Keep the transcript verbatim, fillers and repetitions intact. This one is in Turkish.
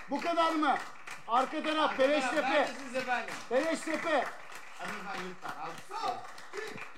Bu kadar mı? Arka taraf, Beleştepe. Neredesiniz efendim? Beleştepe. Hadi efendim lütfen. Alkışlayın.